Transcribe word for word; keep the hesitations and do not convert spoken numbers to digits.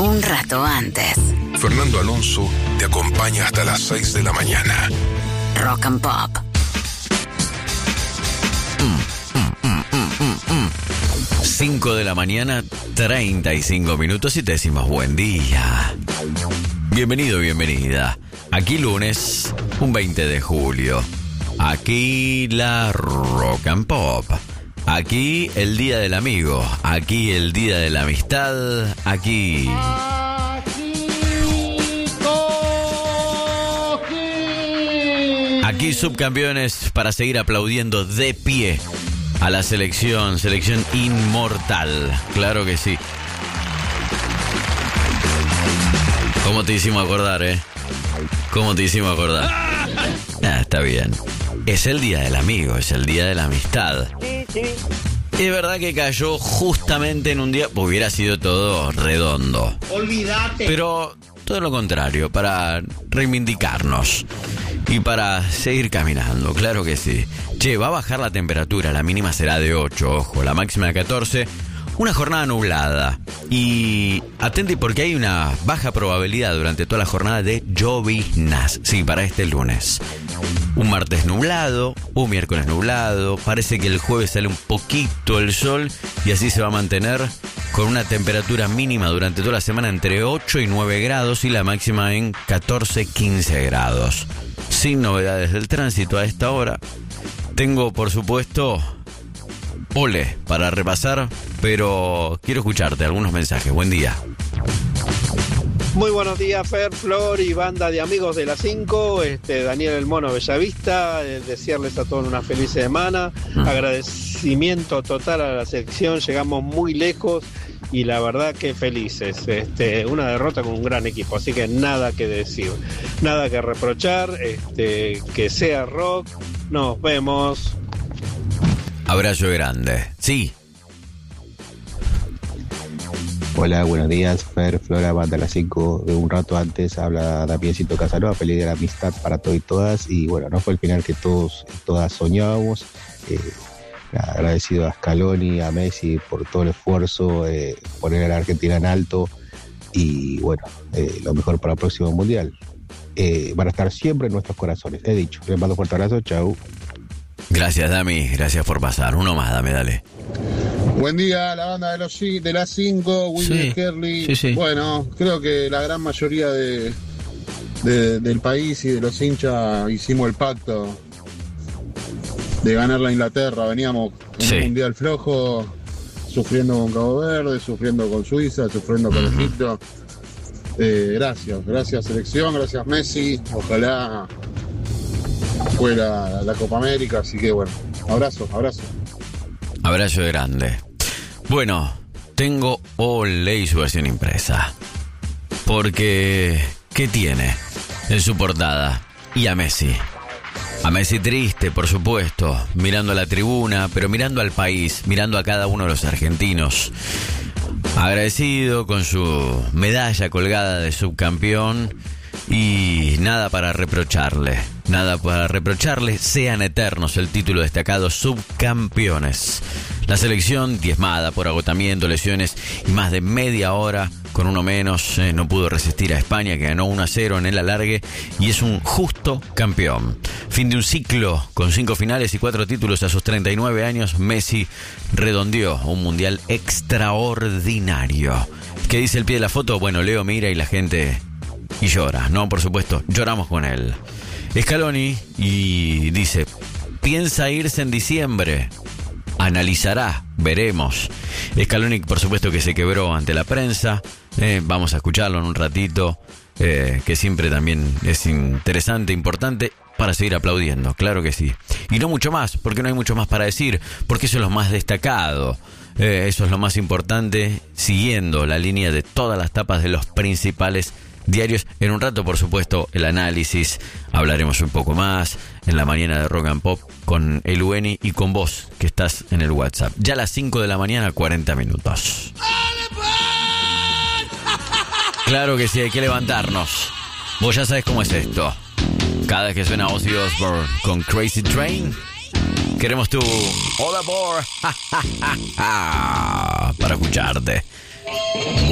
un rato antes. Fernando Alonso te acompaña hasta las seis de la mañana. Rock and Pop. Mm, mm, mm, mm, mm, mm. cinco de la mañana, treinta y cinco minutos y te decimos buen día. Bienvenido, bienvenida. Aquí lunes, un veinte de julio. Aquí la Rock and Pop. Aquí el día del amigo. Aquí el día de la amistad. Aquí... Aquí subcampeones para seguir aplaudiendo de pie a la selección, selección inmortal. Claro que sí. ¿Cómo te hicimos acordar, eh? ¿Cómo te hicimos acordar? Ah, está bien. Es el día del amigo, es el día de la amistad. Es verdad que cayó justamente en un día... Hubiera sido todo redondo. Olvídate. Pero todo lo contrario, para reivindicarnos. Y para seguir caminando, claro que sí. Che, va a bajar la temperatura, la mínima será de ocho, ojo, la máxima de catorce. Una jornada nublada. Y atente porque hay una baja probabilidad durante toda la jornada de lloviznas. Sí, para este lunes. Un martes nublado, un miércoles nublado. Parece que el jueves sale un poquito el sol y así se va a mantener con una temperatura mínima durante toda la semana entre ocho y nueve grados y la máxima en catorce, quince grados. Sin novedades del tránsito a esta hora. Tengo, por supuesto, ole para repasar, pero quiero escucharte algunos mensajes. Buen día. Muy buenos días, Fer, Flor y banda de amigos de las cinco. Este, Daniel El Mono Bellavista. Eh, desearles a todos una feliz semana. Mm. Agradecimiento total a la selección. Llegamos muy lejos y la verdad que felices. Este, una derrota con un gran equipo, así que nada que decir, nada que reprochar. Este, que sea rock. Nos vemos. Abrazo grande. Sí. Hola, buenos días, Fer, Flora, banda las cinco. De un rato antes habla Damiencito Casanova, feliz de la amistad para todos y todas. Y bueno, no fue el final que todos y todas soñábamos. Eh, agradecido a Scaloni, a Messi por todo el esfuerzo, eh, poner a la Argentina en alto. Y bueno, eh, lo mejor para el próximo mundial. Eh, van a estar siempre en nuestros corazones, he dicho. Les mando un fuerte abrazo, chau. Gracias, Dami, gracias por pasar. Uno más, dame, dale. Buen día, la banda de los de las cinco, Willy sí, Herley. Sí, sí. Bueno, creo que la gran mayoría de, de del país y de los hinchas hicimos el pacto de ganar la Inglaterra. Veníamos en sí. un mundial flojo, sufriendo con Cabo Verde, sufriendo con Suiza, sufriendo con uh-huh. Egipto. Eh, gracias, gracias selección, gracias Messi. Ojalá fuera la Copa América, así que bueno, abrazo, abrazo. Abrazo grande. Bueno, tengo Olé y su versión impresa. Porque, ¿qué tiene en su portada? Y a Messi. A Messi triste, por supuesto, mirando a la tribuna, pero mirando al país, mirando a cada uno de los argentinos. Agradecido con su medalla colgada de subcampeón. Y nada para reprocharle, nada para reprocharle, sean eternos el título destacado subcampeones. La selección diezmada por agotamiento, lesiones y más de media hora con uno menos, eh, no pudo resistir a España que ganó uno a cero en el alargue y es un justo campeón. Fin de un ciclo con cinco finales y cuatro títulos a sus treinta y nueve años, Messi redondeó un mundial extraordinario. ¿Qué dice el pie de la foto? Bueno, Leo mira y la gente... Y llora, no, por supuesto, lloramos con él. Scaloni y dice, piensa irse en diciembre, analizará, veremos. Scaloni, por supuesto que se quebró ante la prensa, eh, vamos a escucharlo en un ratito, eh, que siempre también es interesante, importante, para seguir aplaudiendo, claro que sí. Y no mucho más, porque no hay mucho más para decir, porque eso es lo más destacado. Eh, eso es lo más importante, siguiendo la línea de todas las tapas de los principales diarios. En un rato, por supuesto, el análisis, hablaremos un poco más en la mañana de Rock and Pop con el U N I y con vos que estás en el WhatsApp. Ya a las cinco de la mañana, cuarenta minutos. Claro que sí, hay que levantarnos. Vos ya sabés cómo es esto. Cada vez que suena Ozzy Osbourne con Crazy Train, queremos tu All Aboard para escucharte.